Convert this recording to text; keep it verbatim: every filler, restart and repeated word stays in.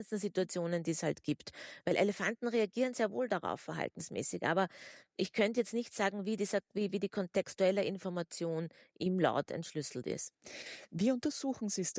Situationen, die es halt gibt. Weil Elefanten reagieren sehr wohl darauf verhaltensmäßig, aber ich könnte jetzt nicht sagen, wie dieser wie wie die kontextuelle Information im Laut entschlüsselt ist. Wie untersuchen Sie es